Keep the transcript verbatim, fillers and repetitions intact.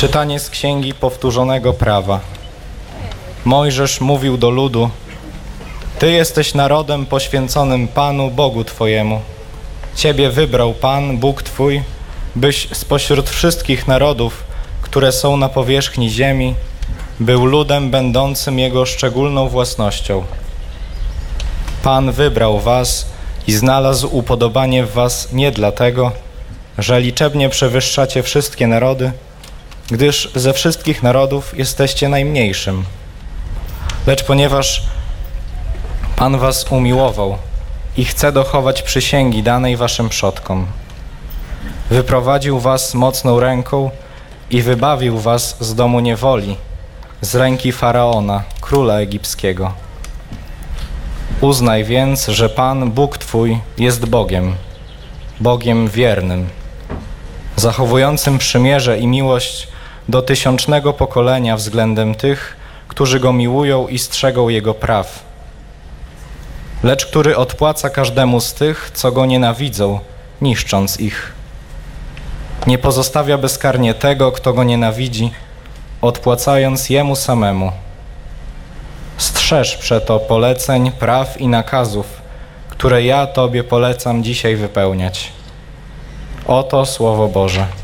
Czytanie z Księgi Powtórzonego Prawa. Mojżesz mówił do ludu: Ty jesteś narodem poświęconym Panu, Bogu Twojemu. Ciebie wybrał Pan, Bóg Twój, byś spośród wszystkich narodów, które są na powierzchni ziemi, był ludem będącym Jego szczególną własnością. Pan wybrał was i znalazł upodobanie w was nie dlatego, że liczebnie przewyższacie wszystkie narody, gdyż ze wszystkich narodów jesteście najmniejszym, lecz ponieważ Pan was umiłował i chce dochować przysięgi danej waszym przodkom. Wyprowadził was mocną ręką i wybawił was z domu niewoli, z ręki Faraona, króla egipskiego. Uznaj więc, że Pan, Bóg Twój, jest Bogiem, Bogiem wiernym, zachowującym przymierze i miłość do tysiącznego pokolenia względem tych, którzy Go miłują i strzegą Jego praw, lecz który odpłaca każdemu z tych, co Go nienawidzą, niszcząc ich. Nie pozostawia bezkarnie tego, kto Go nienawidzi, odpłacając Jemu samemu. Strzeż przeto poleceń, praw i nakazów, które ja Tobie polecam dzisiaj wypełniać. Oto Słowo Boże.